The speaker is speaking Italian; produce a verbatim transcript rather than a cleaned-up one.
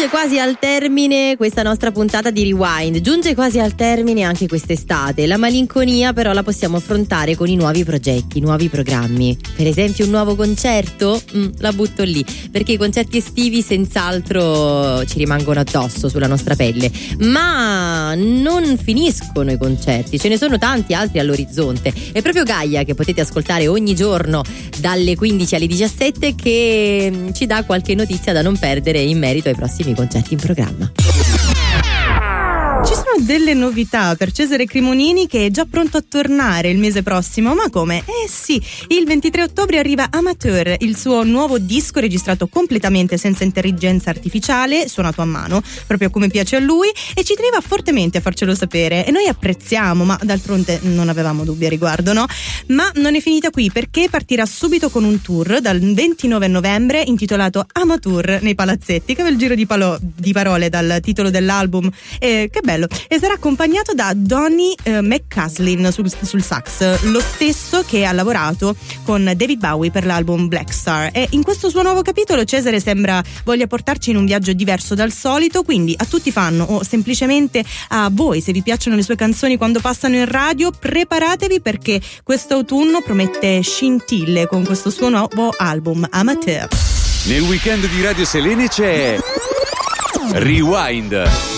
Giunge quasi al termine questa nostra puntata di Rewind, giunge quasi al termine anche quest'estate. La malinconia però la possiamo affrontare con i nuovi progetti, nuovi programmi. Per esempio un nuovo concerto? Mm, la butto lì, perché i concerti estivi senz'altro ci rimangono addosso sulla nostra pelle. Ma non finiscono i concerti, ce ne sono tanti altri all'orizzonte. È proprio Gaia, che potete ascoltare ogni giorno dalle quindici alle diciassette, che ci dà qualche notizia da non perdere in merito ai prossimi concerti in programma. Ci sono delle novità per Cesare Cremonini, che è già pronto a tornare il mese prossimo. Ma come? Eh sì, il ventitré ottobre arriva Amateur, il suo nuovo disco registrato completamente senza intelligenza artificiale, suonato a mano, proprio come piace a lui, e ci teneva fortemente a farcelo sapere, e noi apprezziamo, ma d'altronde non avevamo dubbi a riguardo, no? Ma non è finita qui, perché partirà subito con un tour dal ventinove novembre intitolato Amateur nei palazzetti, che bel giro di, palo- di parole dal titolo dell'album, eh, che bello. E sarà accompagnato da Donny eh, McCaslin sul, sul sax, lo stesso che ha lavorato con David Bowie per l'album Black Star. E in questo suo nuovo capitolo Cesare sembra voglia portarci in un viaggio diverso dal solito, quindi a tutti fan o semplicemente a voi, se vi piacciono le sue canzoni quando passano in radio, preparatevi, perché questo autunno promette scintille con questo suo nuovo album Amateur. Nel weekend di Radio Selene c'è Rewind.